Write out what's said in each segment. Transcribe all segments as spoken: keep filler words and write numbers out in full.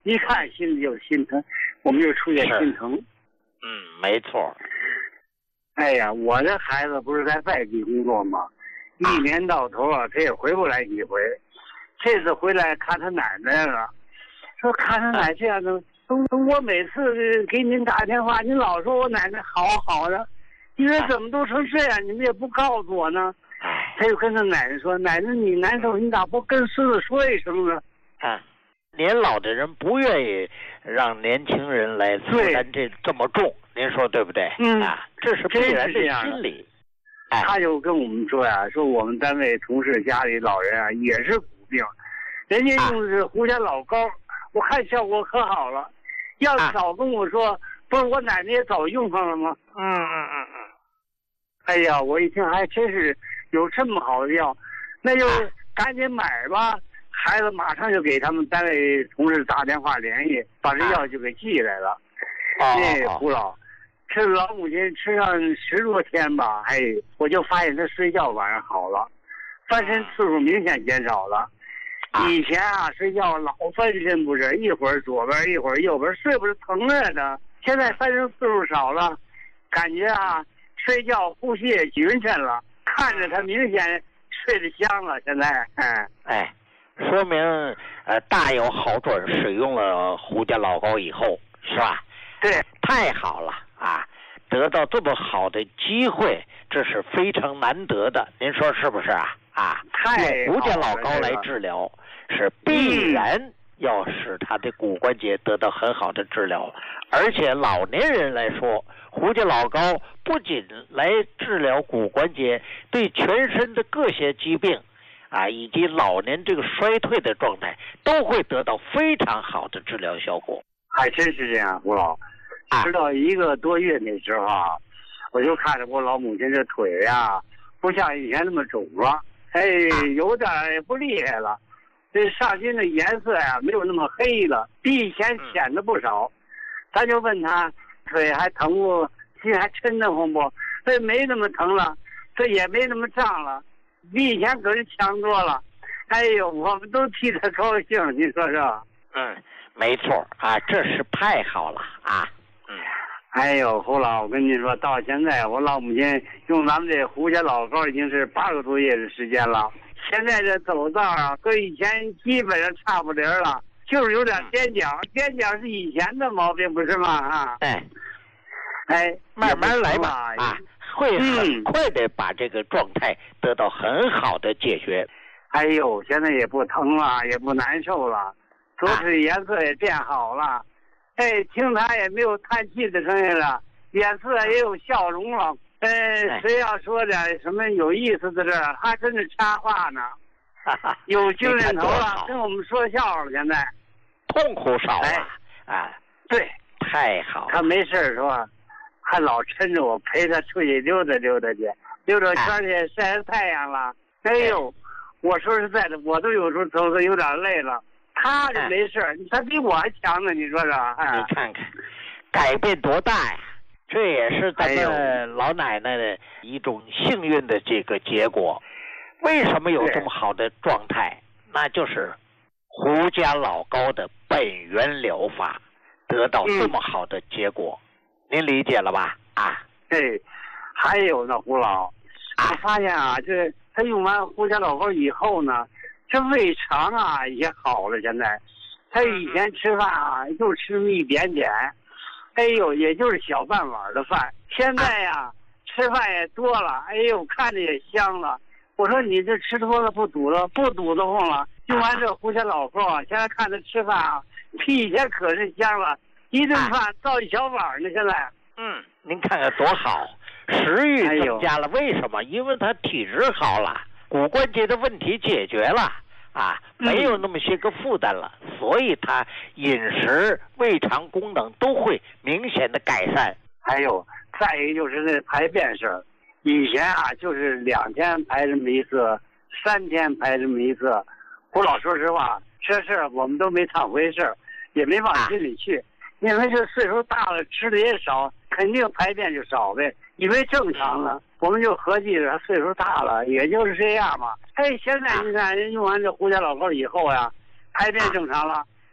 一看心里就心疼，我们就出现心疼。 嗯，没错。 哎呀，我这孩子不是在外地工作吗？一年到头啊，他也回不来几回。这次回来看他奶奶了，说看他奶这样的，我每次给您打电话，您老说我奶奶好好的，你说怎么都成这样，你们也不告诉我呢？他就跟他奶奶说：“奶奶，你难受，你咋不跟孙子说一声呢？” 啊，年老的人不愿意让年轻人来负担这这么重，您说对不对？ 嗯啊，这是必然的心理。 哎、他就跟我们说呀、啊，说我们单位同事家里老人啊也是骨病，人家用的是胡家老膏，啊、我看效果可好了。要早跟我说，啊、不是我奶奶也早用上了吗？ 嗯嗯嗯嗯。 哎呀，我一听还真是有这么好的药，那就赶紧买吧。孩子马上就给他们单位同事打电话联系，把这药就给寄来了。那胡老，这老母亲吃上十多天吧，哎，我就发现她睡觉晚上好了，翻身次数明显减少了。以前啊，睡觉老翻身不是，一会儿左边一会儿右边，睡不是疼着呢。现在翻身次数少了，感觉啊，睡觉呼吸也匀称了，看着她明显睡得香了。现在，哎哎。说明呃大有好转，使用了胡家老膏以后，是吧？ 对， 太好了啊！得到这么好的机会，这是非常难得的，您说是不是啊？啊，用胡家老膏来治疗，是必然要使他的骨关节得到很好的治疗，而且老年人来说，胡家老膏不仅来治疗骨关节，对全身的各些疾病。啊，以及老年这个衰退的状态，都会得到非常好的治疗效果。 还真是这样，胡老。直到一个多月那时候啊，我就看着我老母亲这腿呀、啊，不像以前那么肿了，哎，有点不厉害了。这上筋的颜色呀、啊，没有那么黑了，比以前显得不少。嗯、咱就问他，腿还疼不？心还抻得慌不？这没那么疼了，这也没那么胀了。比以前可是强多了，哎呦，我们都替他高兴，你说说？ 嗯，没错啊，这是太好了啊。嗯， 哎呦，胡老，我跟你说，到现在我老母亲用咱们这胡家老膏已经是八个多月的时间了，现在这走道啊，跟以前基本上差不离了，就是有点踮脚，踮脚是以前的毛病，不是吗？啊， 哎， 哎， 慢慢来吧，啊。会很快的把这个状态得到很好的解决。 哎呦，现在也不疼了，也不难受了，左腿颜色也变好了。啊、哎，听他也没有叹气的声音了，脸色也有笑容了。呃，谁要说点什么有意思的事儿，他真是插话呢。有精神头了，跟我们说笑话了。现在痛苦少了。 哎、 啊， 对， 太好了。 他没事是吧？还老抻着我陪他出去溜达溜达去，溜达圈去晒晒太阳了。哎呦，我说实在的，我都有时候走的有点累了，他就没事，他比我还强呢，你说说？哎、 你看看，改变多大呀！这也是咱们老奶奶的一种幸运的这个结果。为什么有这么好的状态？那就是胡家老膏的本源疗法得到这么好的结果。嗯，您理解了吧？啊， 对，还有呢，胡老，我发现啊，这他用完胡家老膏以后呢，这胃肠啊也好了。现在，他以前吃饭啊就吃那么一点点，哎呦，也就是小半碗的饭。现在呀、啊，吃饭也多了，哎呦，看着也香了。我说你这吃多了不堵了，不堵得慌了。用完这胡家老膏啊，现在看他吃饭啊，比以前可是香了。一顿饭倒一小碗呢，现在。 嗯，您看看多好，食欲增加了。为什么？因为他体质好了，骨关节的问题解决了啊，没有那么些个负担了，嗯、所以他饮食、胃肠功能都会明显的改善。 还有，再一个就是那排便事儿，以前啊就是两天排这么一次，三天排这么一次。我老说实话，这事儿我们都没当回事儿，也没往心里去。啊，因为这岁数大了，吃的也少，肯定排便就少呗，以为正常了，我们就合计着岁数大了，也就是这样嘛。哎，现在你看人用完这胡家老膏以后呀，排便正常了，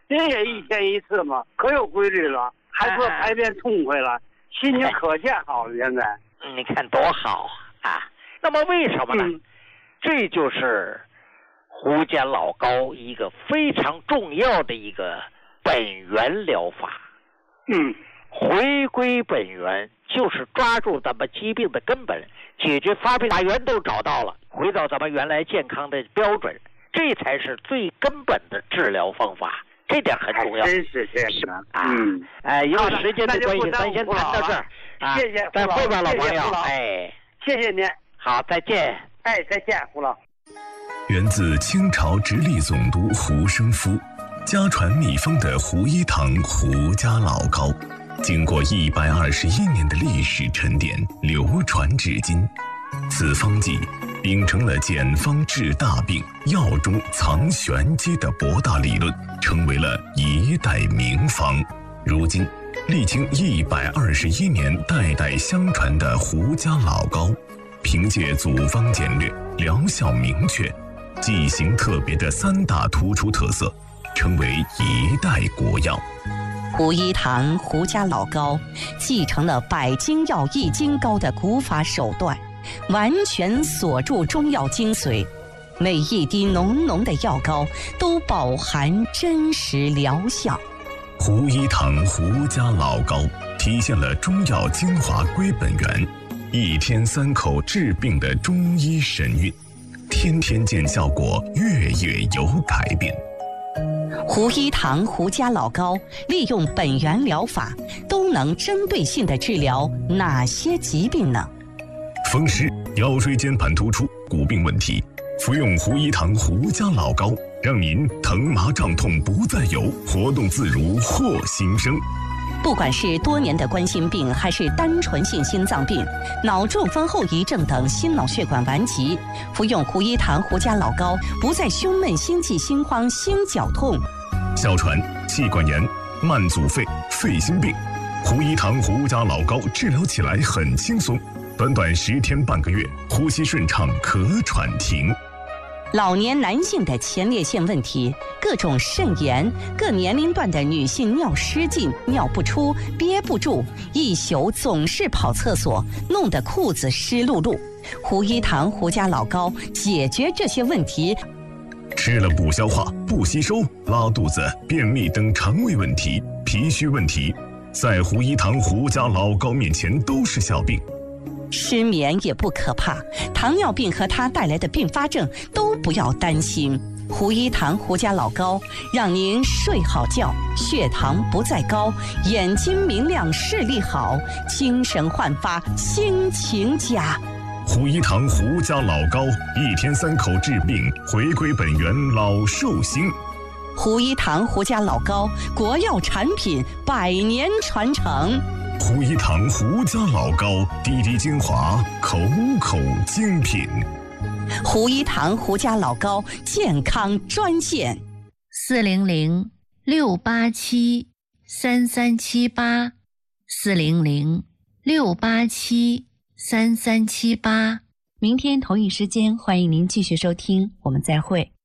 这也一天一次嘛，可有规律了，还说排便痛快了，心情可见好了。现在， 你看多好啊！那么为什么呢？嗯、这就是胡家老高一个非常重要的一个本源疗法。 嗯， 回归本源就是抓住咱们疾病的根本，解决发病，把源头找到了，回到咱们原来健康的标准，这才是最根本的治疗方法。这点很重要， 真是这样啊！嗯，哎，因为时间的关系，咱先谈到这儿。 谢谢， 再会吧，老朋友。 哎，谢谢您。 好，再见。 哎，再见，胡老。 源自清朝直隶总督胡生夫，家传秘方的胡一堂胡家老高，经过一百二十一年的历史沉淀，流传至今。此方剂秉承了简方治大病、药中藏玄机的博大理论，成为了一代名方。如今，历经一百二十一年代代相传的胡家老高，凭借组方简略、疗效明确、剂型特别的三大突出特色，成为一代国药。 胡一堂胡家老高继承了百金药易筋膏的古法手段，完全锁住中药精髓，每一滴浓浓的药膏都饱含真实疗效。 胡一堂胡家老高体现了中药精华归本源，一天三口治病的中医神韵，天天见效果，月月有改变。 胡一堂胡家老高利用本源疗法，都能针对性地治疗哪些疾病呢？ 风湿、腰椎间盘突出、骨病问题，服用胡一堂胡家老高，让您疼麻胀痛不再有，活动自如获新生。 不管是多年的冠心病，还是单纯性心脏病、脑中风后遗症等心脑血管顽疾，服用胡一堂胡家老高，不再胸闷、心悸、心慌、心绞痛。 哮喘、气管炎、慢阻肺、肺心病，胡一堂胡家老高治疗起来很轻松，短短十天半个月，呼吸顺畅，咳喘停。 老年男性的前列腺问题，各种肾炎，各年龄段的女性尿失禁、尿不出、憋不住，一宿总是跑厕所，弄得裤子湿漉漉。胡一堂胡家老高解决这些问题。 吃了不消化、不吸收、拉肚子、便秘等肠胃问题、脾虚问题，在胡一堂胡家老高面前都是小病。 失眠也不可怕，糖尿病和它带来的并发症都不要担心。胡一堂胡家老高让您睡好觉，血糖不再高，眼睛明亮，视力好，精神焕发，心情佳。 胡一堂胡家老高，一天三口治病，回归本源，老寿星。 胡一堂胡家老高，国药产品，百年传承。 胡一堂胡家老高，滴滴精华，口口精品。 胡一堂胡家老高健康专线： 四零零六八七三三七八，四零零六八七三三七八。 明天同一时间，欢迎您继续收听，我们再会。